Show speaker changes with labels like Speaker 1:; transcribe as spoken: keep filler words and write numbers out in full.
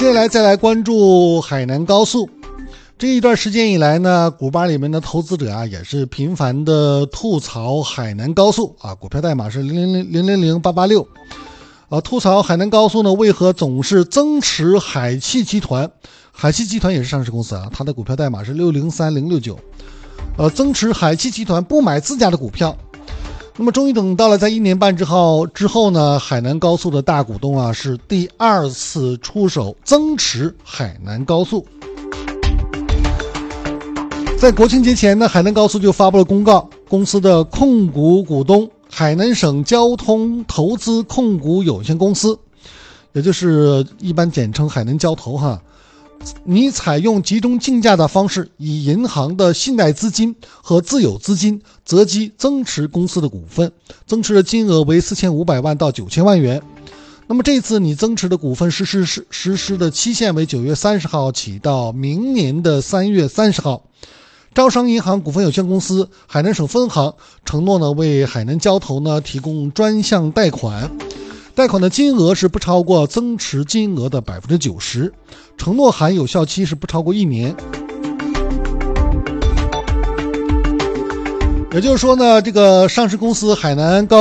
Speaker 1: 接下来再来关注海南高速。这一段时间以来呢，股吧里面的投资者啊也是频繁的吐槽海南高速啊，股票代码是零零零零零零八八六，呃，吐槽海南高速呢为何总是增持海汽集团，海汽集团也是上市公司啊，它的股票代码是六零三零六九，呃，增持海汽集团不买自家的股票。那么终于等到了在一年半之后之后呢，海南高速的大股东啊是第二次出手增持海南高速。在国庆节前呢，海南高速就发布了公告，公司的控股股东海南省交通投资控股有限公司，也就是一般简称海南交投哈，你采用集中竞价的方式，以银行的信贷资金和自有资金择机增持公司的股份，增持的金额为四千五百万到九千万元。那么这次你增持的股份实施实施的期限为九月三十号起到明年的三月三十号。招商银行股份有限公司海南省分行承诺呢为海南交投呢提供专项贷款，贷款的金额是不超过增持金额的 百分之九十， 承诺函有效期是不超过一年。也就是说呢，这个上市公司海南高